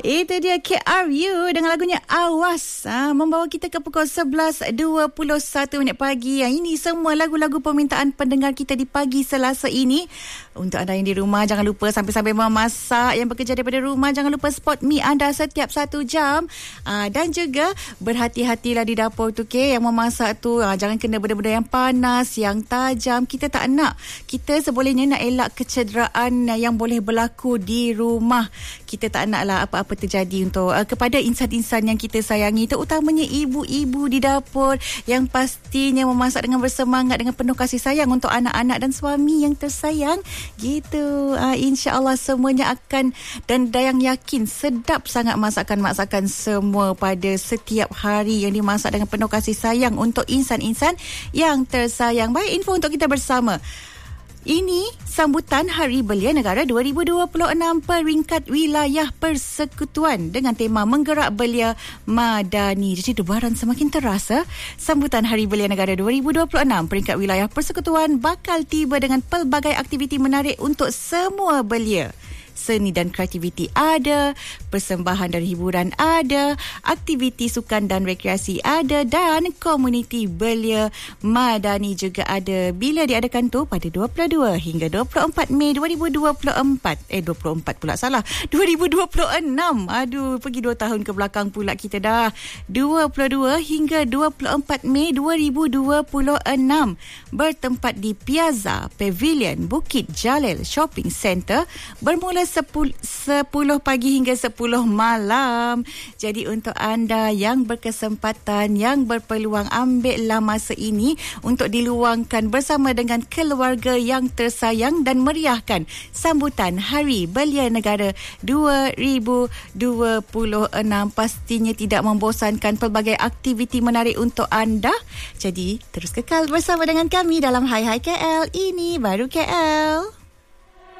Itu dia KRU dengan lagunya Awas, membawa kita ke pukul 11.21 pagi. Ini semua lagu-lagu permintaan pendengar kita di pagi Selasa ini. Untuk anda yang di rumah, jangan lupa sambil-sambil memasak. Yang bekerja daripada rumah, jangan lupa spot mi anda setiap 1 jam. Dan juga berhati-hatilah di dapur tu, yang memasak tu jangan kena benda-benda yang panas, yang tajam. Kita tak nak. Kita sebolehnya nak elak kecederaan yang boleh berlaku di rumah. Kita tak naklah apa-apa terjadi untuk kepada insan-insan yang kita sayangi, terutamanya ibu-ibu di dapur yang pastinya memasak dengan bersemangat, dengan penuh kasih sayang untuk anak-anak dan suami yang tersayang. Gitu. InsyaAllah semuanya akan, dan Dayang yakin sedap sangat masakan-masakan semua pada setiap hari yang dimasak dengan penuh kasih sayang untuk insan-insan yang tersayang. Baik, info untuk kita bersama. Ini sambutan Hari Belia Negara 2026 peringkat wilayah persekutuan dengan tema Menggerak Belia Madani. Jadi debaran semakin terasa. Sambutan Hari Belia Negara 2026 peringkat wilayah persekutuan bakal tiba dengan pelbagai aktiviti menarik untuk semua belia. Seni dan kreativiti ada, persembahan dan hiburan ada, aktiviti sukan dan rekreasi ada, dan komuniti belia madani juga ada. Bila diadakan tu? Pada 22 hingga 24 Mei 2024. 24 pula salah. 2026. Aduh, pergi 2 tahun ke belakang pula kita dah. 22 hingga 24 Mei 2026. Bertempat di Piazza Pavilion Bukit Jalil Shopping Centre, bermula 10 pagi hingga 10 malam. Jadi untuk anda yang berkesempatan, yang berpeluang, ambillah masa ini untuk diluangkan bersama dengan keluarga yang tersayang dan meriahkan sambutan Hari Belia Negara 2026. Pastinya tidak membosankan, pelbagai aktiviti menarik untuk anda. Jadi terus kekal bersama dengan kami dalam Hai Hai KL. Ini baru KL.